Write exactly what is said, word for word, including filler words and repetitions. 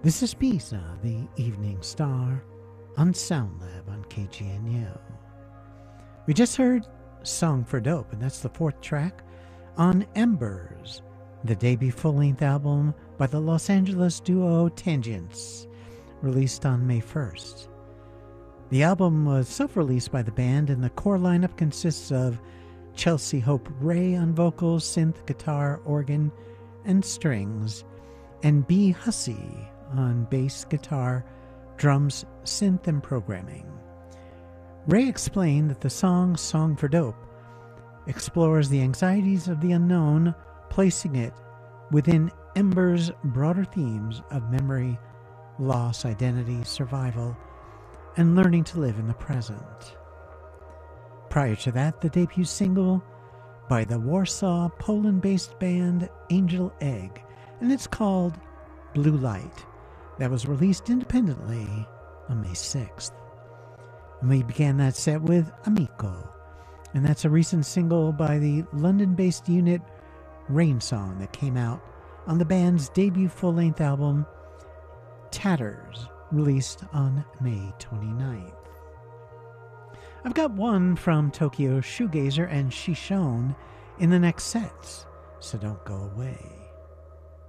This is Pisa, the Evening Star, on Sound Lab on K G N U. We just heard Song for Dope, and that's the fourth track on Embers, the debut full-length album by the Los Angeles duo Tangents, released on May first. The album was self-released by the band, and the core lineup consists of Chelsea Hope Ray on vocals, synth, guitar, organ, and strings, and B. Hussey on bass, guitar, drums, synth, and programming. Ray explained that the song Song for Dope explores the anxieties of the unknown, placing it within Ember's broader themes of memory, loss, identity, survival, and learning to live in the present. Prior to that, the debut single by the Warsaw, Poland-based band Angel Egg, and it's called Blue Light, that was released independently on May sixth. And we began that set with Amico, and that's a recent single by the London-based unit Rain Song that came out on the band's debut full-length album Tatters, released on May twenty-ninth. I've got one from Tokyo Shoegazer and Shishone in the next sets, so don't go away.